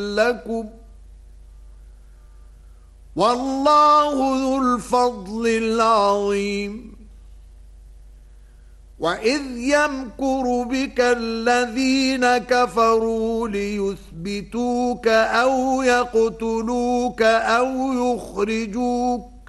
لكم والله ذو الفضل العظيم وإذ يمكر بك الذين كفروا ليثبتوك أو يقتلوك أو يخرجوك